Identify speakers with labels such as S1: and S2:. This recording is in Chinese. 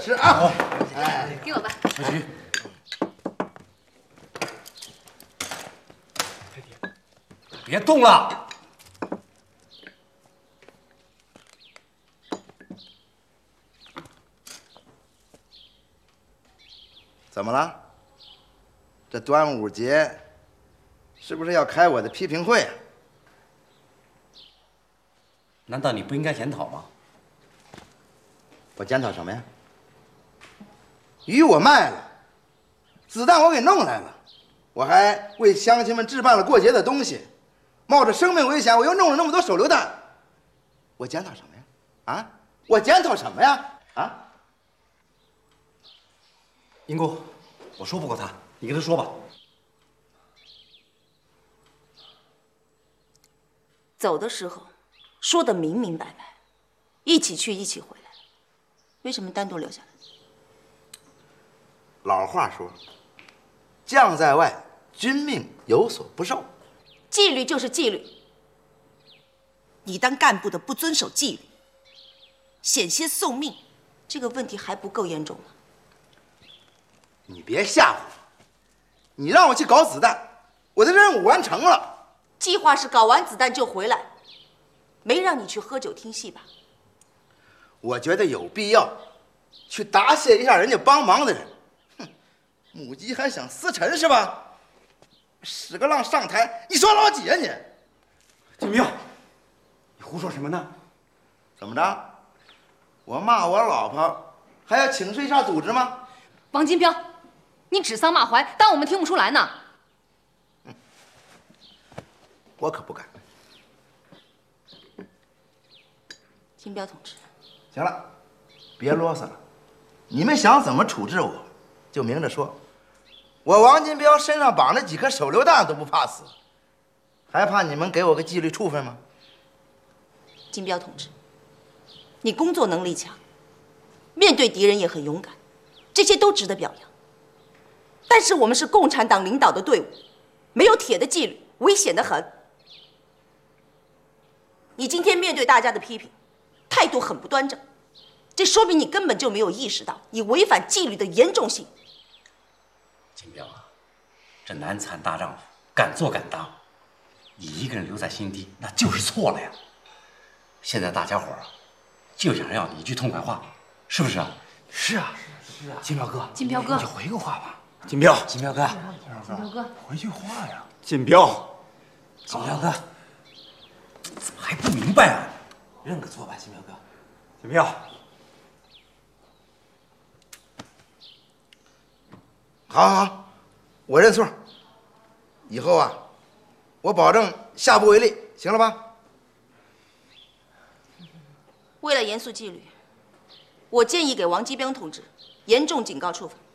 S1: 吃啊！
S2: 哎，给我吧。
S3: 回去。别动了！
S1: 怎么了？这端午节是不是要开我的批评会啊？
S3: 难道你不应该检讨吗？
S1: 我检讨什么呀？鱼我卖了，子弹我给弄来了，我还为乡亲们置办了过节的东西，冒着生命危险，我又弄了那么多手榴弹，我检讨什么呀？啊？我检讨什么呀？啊？
S3: 英姑，我说不过他，你跟他说吧。
S4: 走的时候说的明明白白，一起去，一起回来，为什么单独留下来？
S1: 老话说，将在外，君命有所不受。
S4: 纪律就是纪律，你当干部的不遵守纪律，险些送命，这个问题还不够严重吗？
S1: 你别吓唬我，你让我去搞子弹，我的任务完成了。
S4: 计划是搞完子弹就回来，没让你去喝酒听戏吧？
S1: 我觉得有必要去答谢一下人家帮忙的人。哼，母鸡还想撕尘是吧？屎个浪上台，你说老几呀你？
S3: 金彪，你胡说什么呢？
S1: 怎么着？我骂我老婆，还要请示一下组织吗？
S2: 王金彪，你指桑骂槐，当我们听不出来呢？
S1: 我可不敢。
S4: 金彪同志，
S1: 行了，别啰嗦了，你们想怎么处置我，就明着说。我王金彪身上绑着几颗手榴弹都不怕死，还怕你们给我个纪律处分吗？
S4: 金彪同志，你工作能力强，面对敌人也很勇敢，这些都值得表扬。但是我们是共产党领导的队伍，没有铁的纪律，危险得很。你今天面对大家的批评，态度很不端正，这说明你根本就没有意识到你违反纪律的严重性。
S3: 金彪啊，这男子汉大丈夫，敢做敢当，你一个人留在心底，那就是错了呀。现在大家伙儿啊，就想要你一句痛快话，是不是啊？
S5: 是啊，金彪哥，
S2: 金彪哥，
S5: 你就回个话吧。
S3: 金彪，
S5: 金彪哥，
S2: 金彪哥，
S5: 回句话呀。
S3: 金彪，
S5: 金彪哥，
S3: 怎么还不明白啊？
S5: 认个错吧，金彪哥。
S3: 金彪，
S1: 好，好，我认错。以后啊，我保证下不为例，行了吧？
S4: 为了严肃纪律，我建议给王基彪同志严重警告处分。